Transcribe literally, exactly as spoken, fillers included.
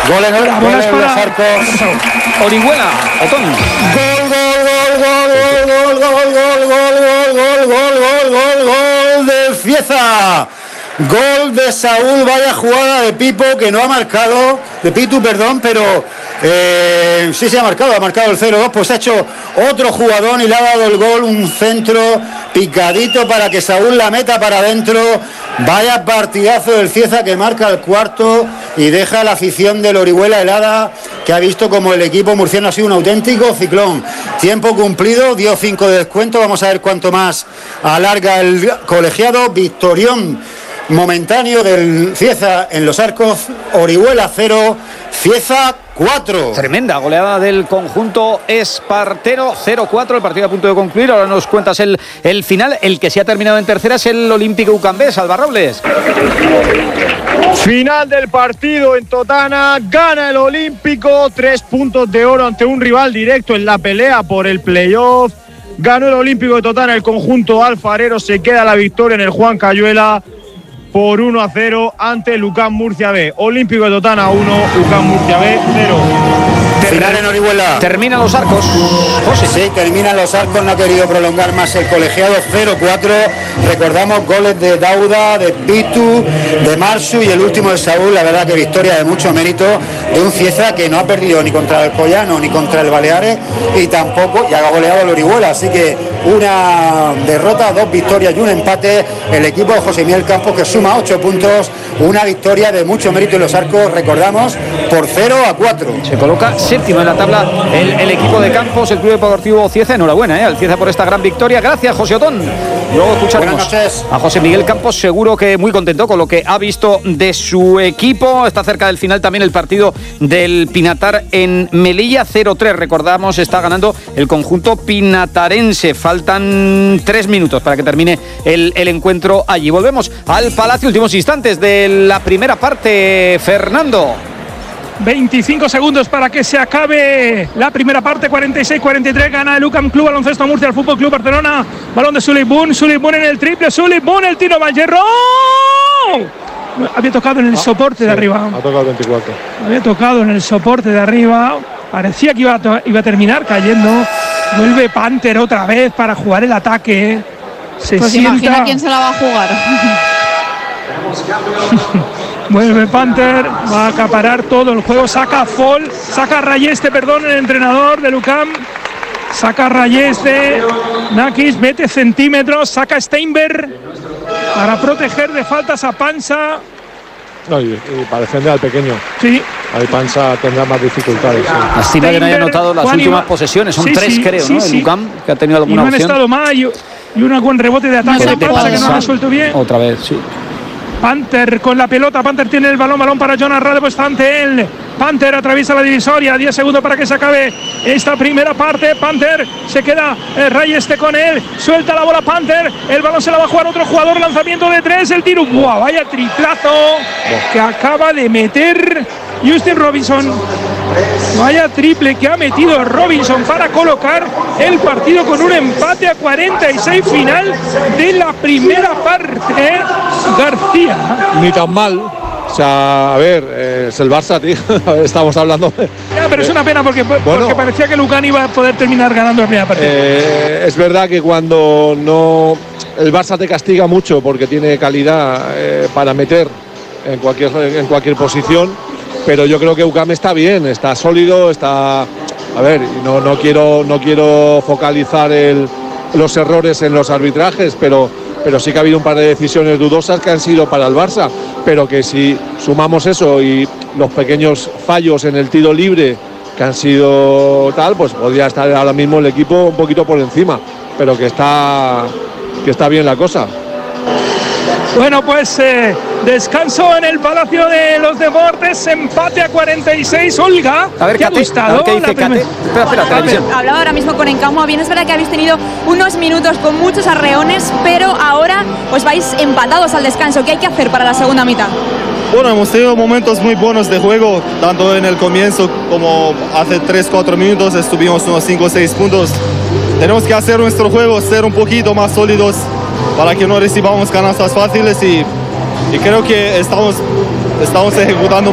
Gol en, La gol bola es en para los arcos. Orihuela, Otón. Gol, gol, gol, gol, gol, gol, gol, gol, gol, gol, gol, gol del Cieza. Gol de Saúl, vaya jugada de Pipo que no ha marcado, de Pitu, perdón, pero eh, sí se ha marcado, ha marcado el cero dos, pues ha hecho otro jugadón y le ha dado el gol, un centro picadito para que Saúl la meta para adentro. Vaya partidazo del Cieza que marca el cuarto y deja a la afición del Orihuela helada, que ha visto como el equipo murciano ha sido un auténtico ciclón. Tiempo cumplido, dio cinco de descuento, vamos a ver cuánto más alarga el colegiado. Victorión momentáneo del Cieza en los arcos. Orihuela cero, Cieza cuatro. Tremenda goleada del conjunto espartero, cero cuatro, el partido a punto de concluir. Ahora nos cuentas el, el final. El que se ha terminado en tercera es el Olímpico Ucambés, Alba Robles. Final del partido en Totana, gana el Olímpico, tres puntos de oro ante un rival directo en la pelea por el playoff. Ganó el Olímpico de Totana, el conjunto alfarero, se queda la victoria en el Juan Cayuela por uno a cero ante el UCAM Murcia B. Olímpico de Totana uno, UCAM Murcia B cero. Final en Orihuela. Terminan los arcos, José. Sí, terminan los arcos, no ha querido prolongar más el colegiado, cero cuatro. Recordamos goles de Dauda, de Pitu, de Marsu y el último de Saúl. La verdad que victoria de mucho mérito de un Cieza que no ha perdido ni contra el Collano ni contra el Baleares y tampoco, y ha goleado el Orihuela. Así que una derrota, dos victorias y un empate. El equipo de José Miguel Campos que suma ocho puntos, una victoria de mucho mérito en los arcos, recordamos, por cero a cuatro. Se coloca séptimo en la tabla el, el equipo de Campos, el Club Deportivo Cieza. Enhorabuena ¿eh? al Cieza por esta gran victoria. Gracias, José Otón. Luego escucharemos a José Miguel Campos, seguro que muy contento con lo que ha visto de su equipo. Está cerca del final también el partido del Pinatar en Melilla, cero tres. Recordamos, está ganando el conjunto pinatarense. Faltan tres minutos para que termine el, el encuentro allí. Volvemos al Palacio, últimos instantes de la primera parte, Fernando. veinticinco segundos para que se acabe la primera parte, cuarenta y seis cuarenta y tres, gana el UCAM Club Baloncesto Murcia al Fútbol Club Barcelona. Balón de Sully Boon, Sully Boon en el triple, Sully Boon, el tiro Vallerro. Había tocado en el ah, soporte sí, de arriba. Ha tocado el veinticuatro. Había tocado en el soporte de arriba. Parecía que iba a, iba a terminar cayendo. Vuelve Panther otra vez para jugar el ataque. Se pues sienta. Imagina quién se la va a jugar. Vuelve Panther, va a acaparar todo el juego, saca Fall, saca Rayeste, perdón, el entrenador del UCAM, saca Rayeste, Nakis mete centímetros, saca Steinberg para proteger de faltas a Pansa. No, y, y para defender al pequeño. Sí. Ahí Pansa tendrá más dificultades. Sí. Lástima que no haya notado las Juan últimas Iba... posesiones, son sí, tres sí, creo, sí, ¿no? Sí. El UCAM, que ha tenido alguna y no han opción. estado mal y, y un buen rebote de ataque de Pansa que no ha resuelto bien. Otra vez, sí. Panther con la pelota, Panther tiene el balón, balón para Jonas Rade, pues está ante él. Panther atraviesa la divisoria, diez segundos para que se acabe esta primera parte. Panther se queda, eh, Rayeste con él, suelta la bola Panther, el balón se la va a jugar otro jugador, lanzamiento de tres, el tiro, ¡buah! Vaya triplazo que acaba de meter Justin Robinson. Vaya triple que ha metido Robinson para colocar el partido con un empate a cuarenta y seis final de la primera parte. García. Ni tan mal. O sea, a ver, eh, es el Barça, tío. Estamos hablando. Ya, pero es una pena porque, porque bueno, parecía que Lucán iba a poder terminar ganando la primera partida. Eh, es verdad que cuando no. El Barça te castiga mucho porque tiene calidad eh, para meter en cualquier, en cualquier posición. Pero yo creo que UCAM está bien, está sólido, está. A ver, no, no, quiero, no quiero focalizar el, los errores en los arbitrajes, pero. pero sí que ha habido un par de decisiones dudosas que han sido para el Barça, pero que si sumamos eso y los pequeños fallos en el tiro libre que han sido tal, pues podría estar ahora mismo el equipo un poquito por encima, pero que está, que está bien la cosa. Bueno, pues eh, descanso en el Palacio de los Deportes, empate a cuarenta y seis. Olga, a ver, ¿te Cate, ha gustado? A ver, ¿qué dice Cate? Espera, espera, televisión. Hablaba ahora mismo con Encamo. Bien, es verdad que habéis tenido unos minutos con muchos arreones, pero ahora os vais empatados al descanso. ¿Qué hay que hacer para la segunda mitad? Bueno, hemos tenido momentos muy buenos de juego, tanto en el comienzo como hace tres cuatro minutos estuvimos unos cinco o seis puntos. Tenemos que hacer nuestro juego, ser un poquito más sólidos para que no recibamos canastas fáciles y, y creo que estamos, estamos ejecutando